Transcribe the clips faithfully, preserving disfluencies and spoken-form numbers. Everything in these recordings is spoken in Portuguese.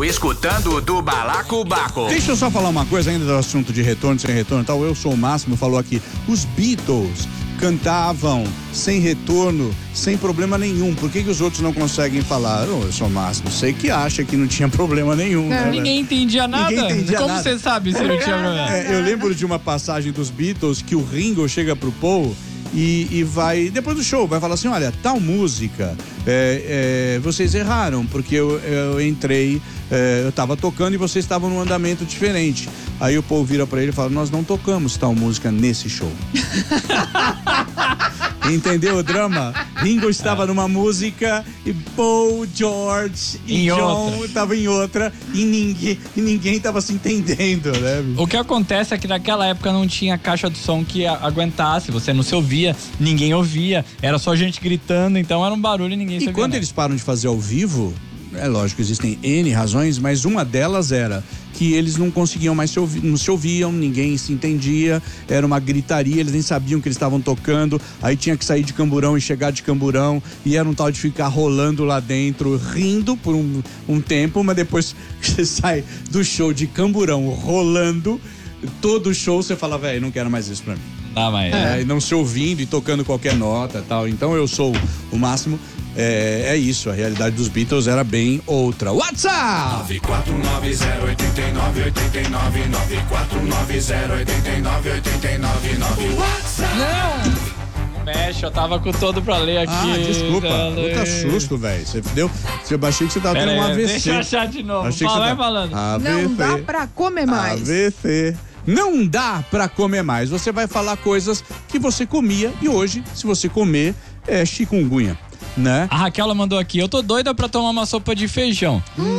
Ringo escutando do Balacobaco. Deixa eu só falar uma coisa ainda do assunto de retorno, sem retorno e tal. Eu Sou o Máximo falou aqui. Os Beatles cantavam sem retorno, sem problema nenhum. Por que que os outros não conseguem falar? Oh, eu sou o Máximo. Sei que acha que não tinha problema nenhum. Não, né, ninguém entendia nada. Ninguém entendia Como nada. você sabe se não tinha problema? É, eu lembro de uma passagem dos Beatles que o Ringo chega pro Paul e, e vai, depois do show, vai falar assim, olha, tal música, é, é, vocês erraram, porque eu, eu entrei, é, eu tava tocando e vocês estavam num andamento diferente. Aí o Paul vira pra ele e fala, nós não tocamos tal música nesse show. Entendeu o drama? Ringo estava numa música e Paul, George e Em John outra. estavam em outra e ninguém, e ninguém tava se entendendo, né? O que acontece é que naquela época não tinha caixa de som que a- aguentasse, você não se ouvia, ninguém ouvia, era só gente gritando, então era um barulho e ninguém se E ouvia. quando nada. eles param de fazer ao vivo, é lógico, existem N razões, mas uma delas era que eles não conseguiam mais se ouvir, não se ouviam, ninguém se entendia, era uma gritaria, eles nem sabiam que eles estavam tocando, aí tinha que sair de Camburão e chegar de Camburão, e era um tal de ficar rolando lá dentro, rindo por um, um tempo, mas depois que você sai do show de Camburão rolando, todo o show você fala, velho, não quero mais isso pra mim. Ah, mas É, e não se ouvindo e tocando qualquer nota e tal. Então eu sou o Máximo. É, é isso, a realidade dos Beatles era bem outra. WhatsApp! nove quatro nove zero oito nove oito nove nove quatro nove zero oito nove oito nove nove. WhatsApp. não mexe, eu tava com todo pra ler aqui. Ah, desculpa. Dale. Puta susto, velho. Você deu. Você achei que você tava Pera tendo um aí, A V C. deixa eu achar de novo. Achei que Fala, você vai tava- falando. A V C. Não dá pra comer mais. A V C. Não dá pra comer mais. Você vai falar coisas que você comia e hoje, se você comer, é chikungunya, né? A Raquel ela mandou aqui, eu tô doida pra tomar uma sopa de feijão.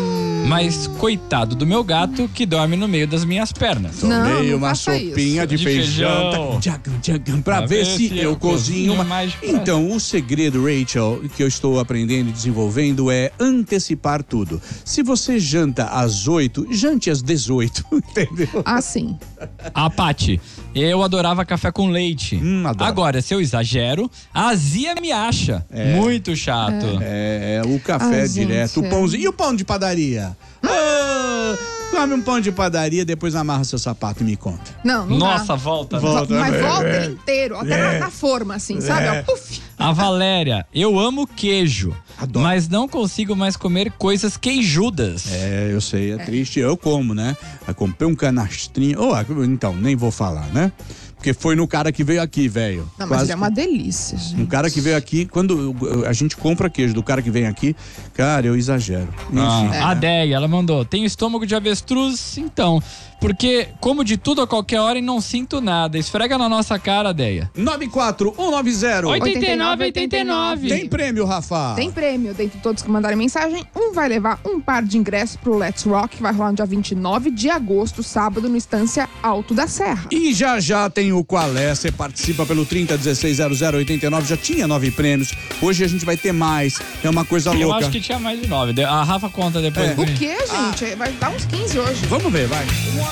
Mas coitado do meu gato que dorme no meio das minhas pernas. Não, Tomei não uma faça sopinha isso. de, De feijão, feijão. Tchagam, tchagam, pra ver se eu cozinho uma... mais. Então, o segredo, Rachel, que eu estou aprendendo e desenvolvendo é antecipar tudo. Se você janta às oito, jante às dezoito, entendeu? Assim. A Paty, eu adorava café com leite. Hum, adoro. Agora, se eu exagero, a azia me acha. Muito chato. É, o café Ah, direto, gente, o pãozinho. E o pão de padaria? Ah, come um pão de padaria, depois amarra seu sapato e me conta. Não, não Nossa, dá. volta. Volta. Mas É. volta ele inteiro, até na, na forma, assim, sabe? Ó, puf. A Valéria, eu amo queijo, Adoro. mas não consigo mais comer coisas queijudas. É, eu sei, é, triste. Eu como, né? Eu comprei um canastrinho. Oh, então, nem vou falar, né? Porque foi no cara que veio aqui, velho. Não, mas Quase ele é uma delícia, gente. Um cara que veio aqui, quando a gente compra queijo do cara que vem aqui, cara, eu exagero. Ah, Enfim. A Deia, ela mandou, tem estômago de avestruz? Então, porque como de tudo a qualquer hora e não sinto nada. Esfrega na nossa cara, Deia. nove quatro um nove zero. oitenta e nove, oitenta e nove. Tem prêmio, Rafa. Tem prêmio, dentre todos que mandarem mensagem, um vai levar um par de ingressos pro Let's Rock, que vai rolar no dia vinte e nove de agosto, sábado, no Estância Alto da Serra. E já já tem o Qual é, você participa pelo trinta dezesseis zero zero oitenta e nove, já tinha nove prêmios, hoje a gente vai ter mais, é uma coisa Eu louca. acho que tinha mais de nove. A Rafa conta depois. É. pra O mim. quê, gente? Vai dar uns quinze hoje. Vamos ver, vai.